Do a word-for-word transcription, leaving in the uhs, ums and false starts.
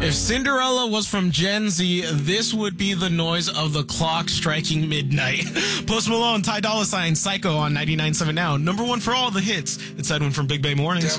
If Cinderella was from Gen Z, this would be the noise of the clock striking midnight. Post Malone, Ty Dolla Sign, Psycho on ninety-nine point seven Now. Number one for all the hits. It's Edwin from Big Bay Mornings.